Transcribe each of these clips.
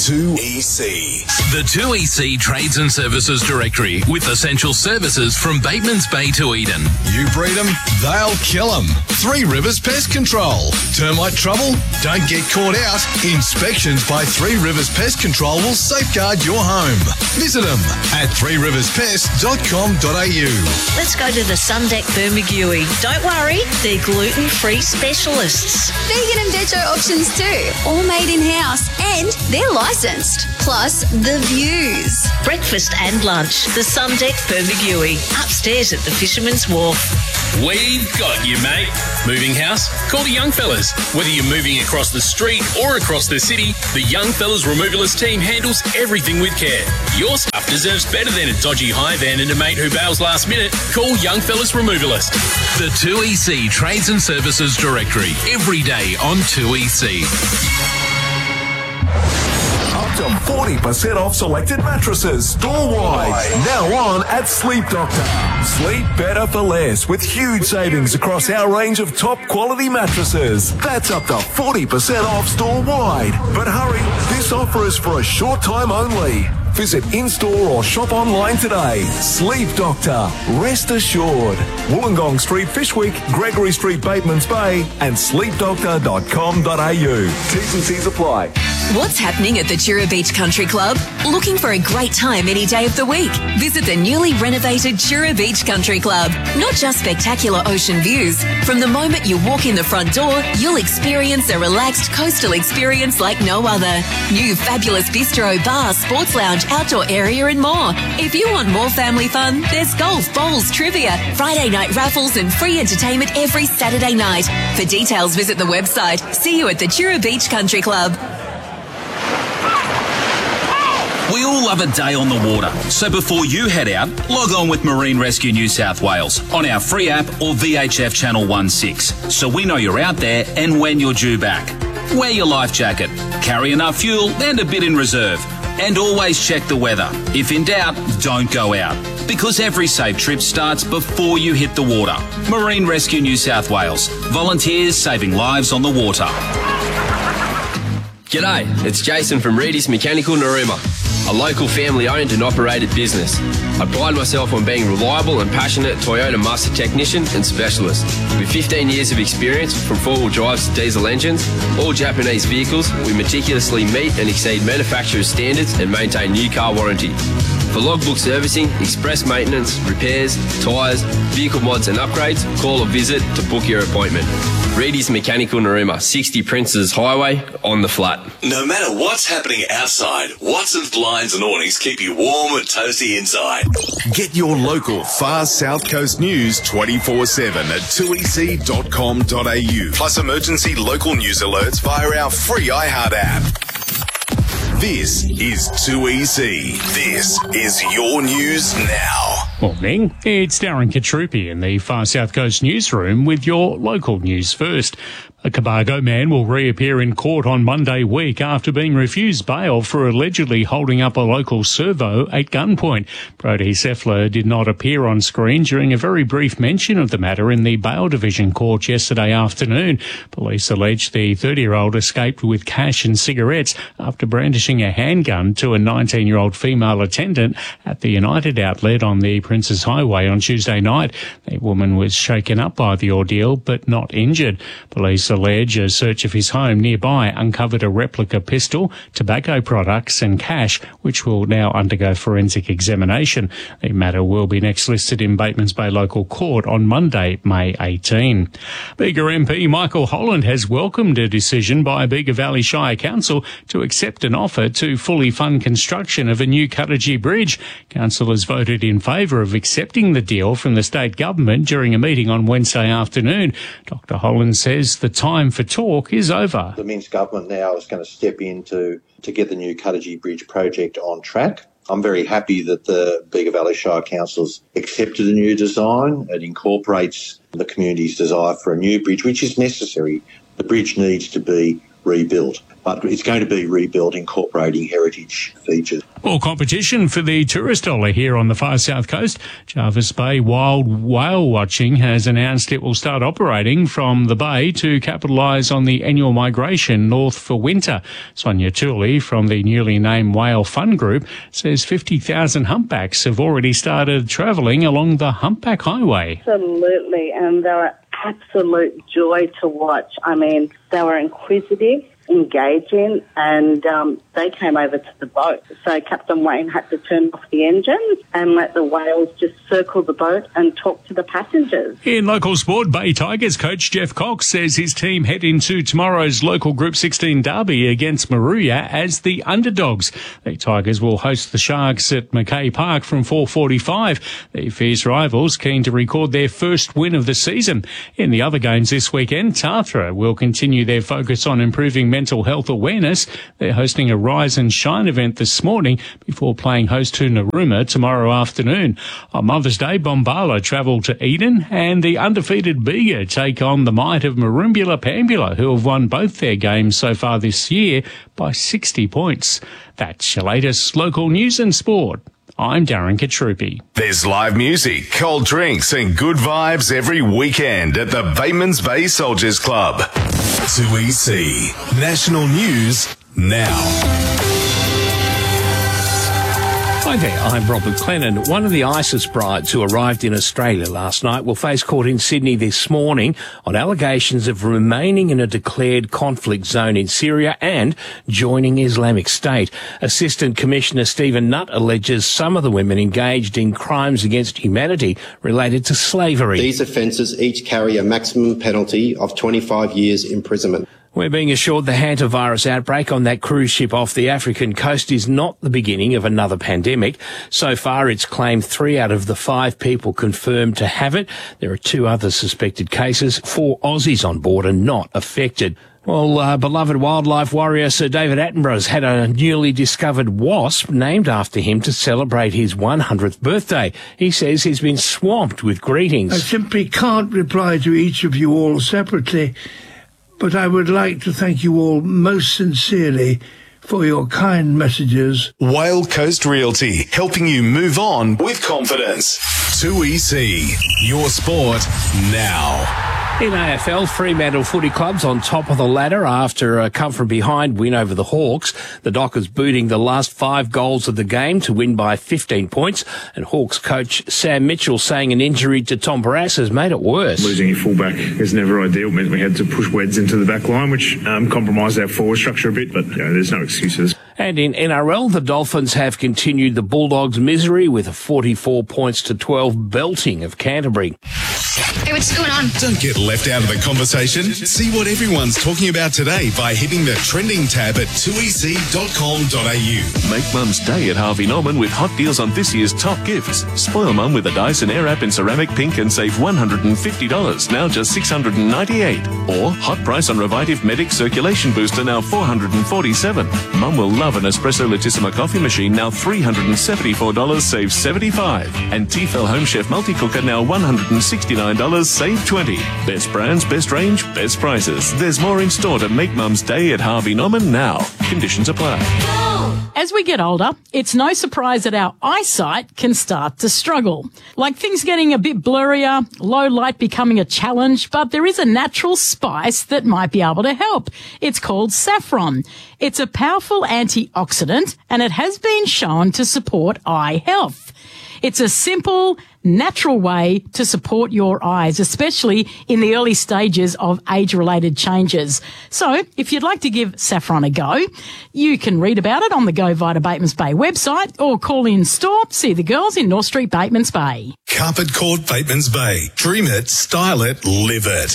2EC. The 2EC Trades and Services Directory with essential services from Bateman's Bay to Eden. You breed them, they'll kill them. Three Rivers Pest Control. Termite trouble? Don't get caught out. Inspections by Three Rivers Pest Control will safeguard your home. Visit them at threeriverspest.com.au. Let's go to the Sundeck Bermagui. Don't worry, they're gluten-free specialists. Vegan and veggie options too. All made in-house and they're licensed. Plus, the views. Breakfast and lunch. The Sundeck Bermagui. Upstairs at the Fisherman's Wharf. We've got you, mate. Moving house? Call the Young Fellas. Whether you're moving across the street or across the city, the Young Fellas Removalist team handles everything with care. Your stuff deserves better than a dodgy hire van and a mate who bails last minute. Call Young Fellas Removalist. The 2EC Trades and Services Directory. Every day on 2EC. Up to 40% off selected mattresses store-wide. Now on at Sleep Doctor. Sleep better for less with huge savings across our range of top quality mattresses. That's up to 40% off store-wide. But hurry, this offer is for a short time only. Visit in-store or shop online today. Sleep Doctor. Rest assured. Wollongong Street, Fishwick, Gregory Street, Bateman's Bay, and sleepdoctor.com.au. T's and C's apply. What's happening at the Tura Beach Country Club? Looking for a great time any day of the week? Visit the newly renovated Tura Beach Country Club. Not just spectacular ocean views. From the moment you walk in the front door, you'll experience a relaxed coastal experience like no other. New fabulous bistro, bar, sports lounge, outdoor area and more. If you want more family fun, there's golf, bowls, trivia, Friday night raffles and free entertainment every Saturday night. For details, visit the website. See you at the Tura Beach Country Club. We all love a day on the water, so before you head out, log on with Marine Rescue New South Wales on our free app or VHF Channel 16, so we know you're out there and when you're due back. Wear your life jacket, carry enough fuel and a bit in reserve, and always check the weather. If in doubt, don't go out, because every safe trip starts before you hit the water. Marine Rescue New South Wales, volunteers saving lives on the water. G'day, it's Jason from Reedy's Mechanical Narooma, a local family-owned and operated business. I pride myself on being reliable and passionate Toyota master technician and specialist. With 15 years of experience from four-wheel drives to diesel engines, all Japanese vehicles, we meticulously meet and exceed manufacturer's standards and maintain new car warranty. For logbook servicing, express maintenance, repairs, tyres, vehicle mods and upgrades, call or visit to book your appointment. Reedy's Mechanical Narooma, 60 Princes Highway, on the flat. No matter what's happening outside, Watson's Blinds and Awnings keep you warm and toasty inside. Get your local Far South Coast news 24/7 at 2ec.com.au. Plus emergency local news alerts via our free iHeart app. This is 2EC. This is your news now. Morning, it's Darren Katrupi in the Far South Coast newsroom with your local news first. A Cobargo man will reappear in court on Monday week after being refused bail for allegedly holding up a local servo at gunpoint. Brodie Seffler did not appear on screen during a very brief mention of the matter in the bail division court yesterday afternoon. Police allege the 30-year-old escaped with cash and cigarettes after brandishing a handgun to a 19-year-old female attendant at the United outlet on the Princes Highway on Tuesday night. The woman was shaken up by the ordeal but not injured. Police allege a search of his home nearby uncovered a replica pistol, tobacco products and cash, which will now undergo forensic examination. The matter will be next listed in Batemans Bay Local Court on Monday, May 18. Bega MP Michael Holland has welcomed a decision by Bega Valley Shire Council to accept an offer to fully fund construction of a new Cuttagee Bridge. Councillors voted in favour of accepting the deal from the state government during a meeting on Wednesday afternoon. Dr Holland says the time for talk is over. The Minsk government now is going to step in to get the new Cuttagee Bridge project on track. I'm very happy that the Bega Valley Shire Council's accepted a new design. It incorporates the community's desire for a new bridge, which is necessary. The bridge needs to be rebuilt. But it's going to be rebuilt incorporating heritage features. More competition for the tourist dollar here on the far south coast. Jervis Bay Wild Whale Watching has announced it will start operating from the bay to capitalise on the annual migration north for winter. Sonia Tooley from the newly named Whale Fund Group says 50,000 humpbacks have already started travelling along the Humpback Highway. Absolutely, and they were absolute joy to watch. I mean, they were inquisitive, engaging, and they came over to the boat. So Captain Wayne had to turn off the engines and let the whales just circle the boat and talk to the passengers. In local sport, Bay Tigers coach Jeff Cox says his team head into tomorrow's local Group 16 derby against Maruya as the underdogs. The Tigers will host the Sharks at Mackay Park from 4:45. The fierce rivals keen to record their first win of the season. In the other games this weekend, Tathra will continue their focus on improving mental health awareness. They're hosting a Rise and Shine event this morning before playing host to Narooma tomorrow afternoon. On Mother's Day, Bombala travel to Eden and the undefeated Bega take on the might of Marumbula Pambula, who have won both their games so far this year by 60 points. That's your latest local news and sport. I'm Darren Katrupi. There's live music, cold drinks and good vibes every weekend at the Batemans Bay Soldiers Club. 2EC National News now. Hi there, I'm Robert Clennon. One of the ISIS brides who arrived in Australia last night will face court in Sydney this morning on allegations of remaining in a declared conflict zone in Syria and joining Islamic State. Assistant Commissioner Stephen Nutt alleges some of the women engaged in crimes against humanity related to slavery. These offences each carry a maximum penalty of 25 years imprisonment. We're being assured the hantavirus outbreak on that cruise ship off the African coast is not the beginning of another pandemic. So far, it's claimed 3 out of the 5 people confirmed to have it. There are 2 other suspected cases. 4 Aussies on board are not affected. Well, beloved wildlife warrior Sir David Attenborough's had a newly discovered wasp named after him to celebrate his 100th birthday. He says he's been swamped with greetings. I simply can't reply to each of you all separately, but I would like to thank you all most sincerely for your kind messages. Whale Coast Realty, helping you move on with confidence. 2EC, your sport now. In AFL, Fremantle Footy Club's on top of the ladder after a come-from-behind win over the Hawks. The Dockers booting the last 5 goals of the game to win by 15 points. And Hawks coach Sam Mitchell saying an injury to Tom Barrass has made it worse. Losing your fullback is never ideal. It meant we had to push Weds into the back line, which compromised our forward structure a bit, but there's no excuses. And in NRL, the Dolphins have continued the Bulldogs' misery with a 44 points to 12 belting of Canterbury. Hey, what's going on? Don't get left out of the conversation. See what everyone's talking about today by hitting the trending tab at 2ec.com.au. Make Mum's Day at Harvey Norman with hot deals on this year's top gifts. Spoil Mum with a Dyson Airwrap in ceramic pink and save $150, now just $698. Or hot price on Revitive Medic Circulation Booster, now $447. Mum will love an Espresso Latissima coffee machine, now $374, save $75. And Tefal Home Chef Multi-Cooker, now $169, save $20. Best brands, best range, best prices. There's more in store to make Mum's Day at Harvey Norman now. Conditions apply. As we get older, it's no surprise that our eyesight can start to struggle. Like things getting a bit blurrier, low light becoming a challenge, but there is a natural spice that might be able to help. It's called saffron. It's a powerful antioxidant and it has been shown to support eye health. It's a simple, natural way to support your eyes, especially in the early stages of age-related changes. So, if you'd like to give saffron a go, you can read about it on the Go Vita Batemans Bay website or call in store, see the girls in North Street, Batemans Bay. Carpet Court Batemans Bay. Dream it, style it, live it.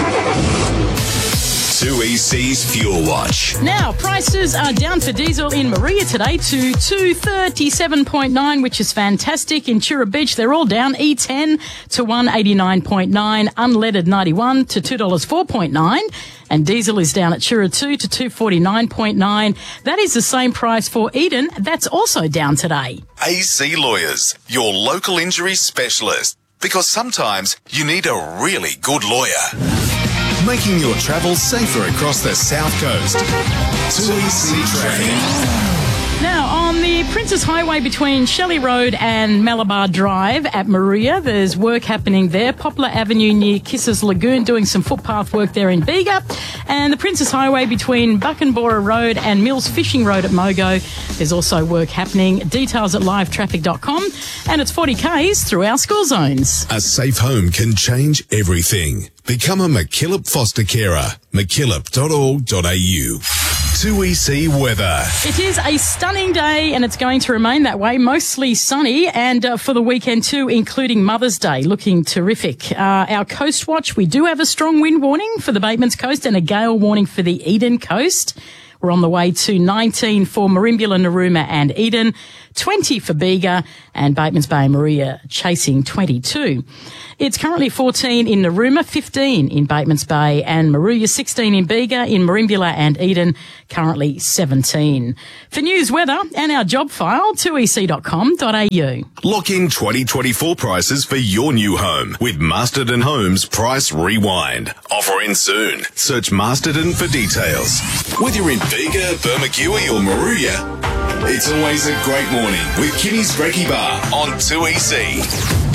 2EC's Fuel Watch. Now, prices are down for diesel in Maria today to $237.9, which is fantastic. In Chura Beach, they're all down. E10 to $189.9, unleaded 91 to $2.04.9. And diesel is down at Chura 2 to $249.9. That is the same price for Eden. That's also down today. AC Lawyers, your local injury specialist. Because sometimes you need a really good lawyer. making your travel safer across the South Coast. 2EC Traffic. Now, on the Princes Highway between Shelley Road and Malabar Drive at Maruya, there's work happening there. Poplar Avenue near Kisses Lagoon, doing some footpath work there in Bega. And the Princes Highway between Buckenborough Road and Mills Fishing Road at Mogo, there's also work happening. Details at livetraffic.com. And it's 40 Ks through our school zones. A safe home can change everything. Become a McKillop foster carer. McKillop.org.au. 2EC weather. It is a stunning day and it's going to remain that way, mostly sunny, and for the weekend too, including Mother's Day, looking terrific. Our Coast Watch, we do have a strong wind warning for the Batemans Coast and a gale warning for the Eden Coast. We're on the way to 19 for Merimbula, Narooma and Eden, 20 for Bega, and Batemans Bay and Maruya chasing 22. It's currently 14 in Narooma, 15 in Batemans Bay and Maruya, 16 in Bega, in Merimbula and Eden, currently 17. For news, weather and our job file, 2ec.com.au. Lock in 2024 prices for your new home with Masterton Homes Price Rewind. Offer in soon. Search Masterton for details. Whether you're in Bega, Bermagui or Maruya, it's always a great morning with Kimmy's Brekkie Bar on 2EC.